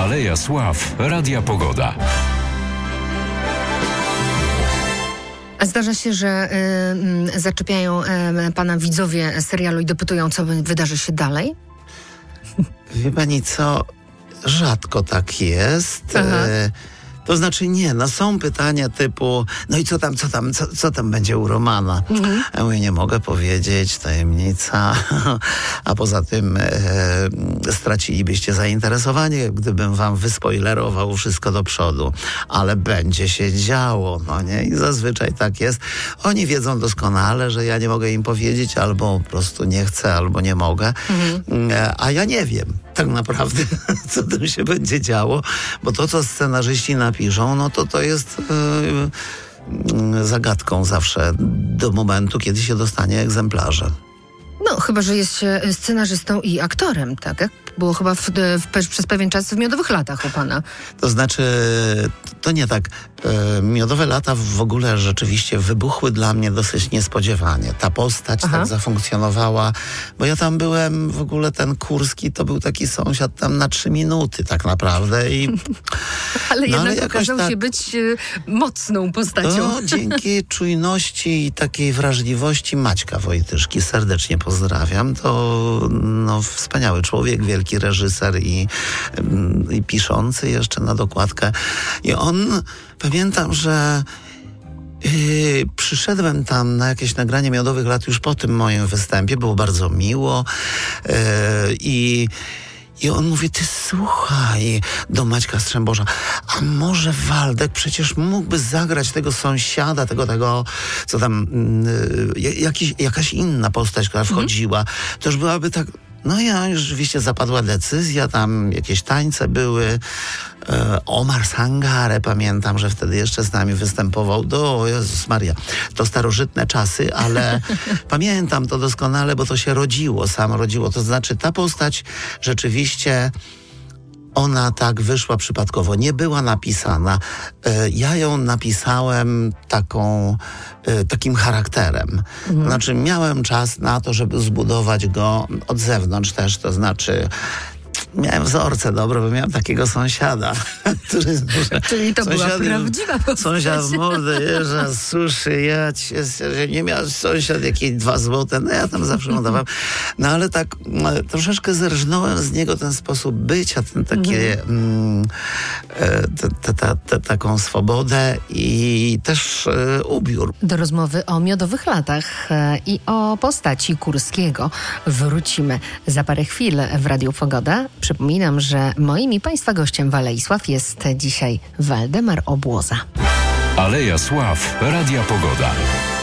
Aleja Sław Radia Pogoda. A zdarza się, że zaczepiają pana widzowie serialu i dopytują, co wydarzy się dalej? Wie pani co? Rzadko tak jest. To znaczy nie, są pytania typu, no i co tam będzie u Romana? Ja mówię, nie mogę powiedzieć, tajemnica, a poza tym stracilibyście zainteresowanie, gdybym wam wyspoilerował wszystko do przodu, ale będzie się działo, no nie? I zazwyczaj tak jest. Oni wiedzą doskonale, że ja nie mogę im powiedzieć, albo po prostu nie chcę, albo nie mogę, a ja nie wiem tak naprawdę, co tam się będzie działo, bo to, co scenarzyści napiszą, no to jest zagadką zawsze do momentu, kiedy się dostanie egzemplarze. No, chyba że jest się scenarzystą i aktorem, tak? Jak było chyba przez pewien czas w Miodowych latach u pana. To znaczy, to nie tak. Miodowe lata w ogóle rzeczywiście wybuchły dla mnie dosyć niespodziewanie. Ta postać tak zafunkcjonowała, bo ja tam byłem, w ogóle ten Kurski to był taki sąsiad tam na 3 minuty tak naprawdę. Ale jednak okazał się być mocną postacią. To dzięki czujności i takiej wrażliwości Maćka Wojtyszki, serdecznie pozdrawiam. To wspaniały człowiek, wielki reżyser i piszący jeszcze na dokładkę. I on, pamiętam, że przyszedłem tam na jakieś nagranie Miodowych lat już po tym moim występie. Było bardzo miło i on mówi, ty słuchaj, do Maćka Strzemboża, a może Waldek przecież mógłby zagrać tego sąsiada, tego co tam, jakaś inna postać, która wchodziła. To już byłaby tak, no ja już rzeczywiście zapadła decyzja, tam jakieś tańce były. Omar Sangare, pamiętam, że wtedy jeszcze z nami występował. Jezus Maria, to starożytne czasy, ale pamiętam to doskonale, bo to się samo rodziło. To znaczy ta postać rzeczywiście, ona tak wyszła przypadkowo. Nie była napisana. Ja ją napisałem takim charakterem. Znaczy miałem czas na to, żeby zbudować go od zewnątrz też. To znaczy miałem wzorce dobre, bo miałem takiego sąsiada, który... Czyli to była prawdziwa postać. Sąsiad w mordę jeżdża, suszy, nie miał sąsiad jakieś 2 złote, no ja tam zawsze mu dawałem. No ale tak troszeczkę zerżnąłem z niego ten sposób bycia, taką swobodę i też ubiór. Do rozmowy o Miodowych latach i o postaci Kurskiego wrócimy za parę chwil w Radiu Pogoda. Przypominam, że moim i państwa gościem w Alei Sław jest dzisiaj Waldemar Obłoza. Aleja Sław Radia Pogoda.